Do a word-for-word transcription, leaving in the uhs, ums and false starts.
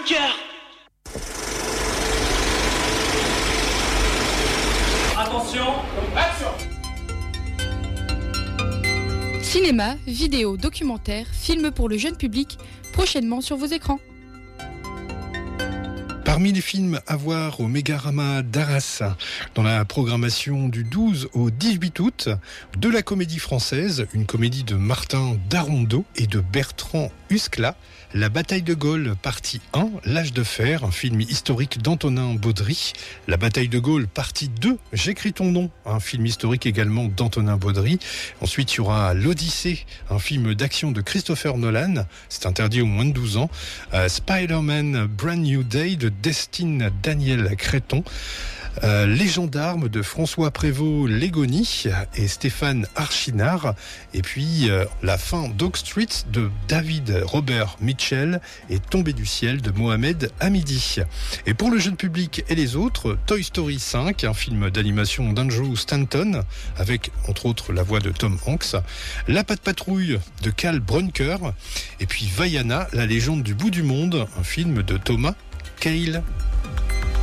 de cœur. Attention, action. Cinéma, vidéo, documentaire, films pour le jeune public, prochainement sur vos écrans. Parmi les films à voir au Mégarama d'Arras, dans la programmation du douze au dix-huit août, de la comédie française, une comédie de Martin Darondeau et de Bertrand Huskla, La bataille de Gaulle, partie un, L'âge de fer, un film historique d'Antonin Baudry. La bataille de Gaulle, partie deux, J'écris ton nom, un film historique également d'Antonin Baudry. Ensuite, il y aura L'Odyssée, un film d'action de Christopher Nolan. C'est interdit aux moins de douze ans. Euh, Spider-Man Brand New Day de Destin Daniel Créton. Euh, Les gendarmes de François Prévost-Légony et Stéphane Archinard. Et puis euh, La fin d'Oak Street de David Robert Mitchell et Tombé du ciel de Mohamed Hamidi. Et pour le jeune public et les autres, Toy Story cinq, un film d'animation d'Andrew Stanton avec entre autres la voix de Tom Hanks. La Patte Patrouille de Cal Brunker. Et puis Vaiana, la légende du bout du monde, un film de Thomas Cale.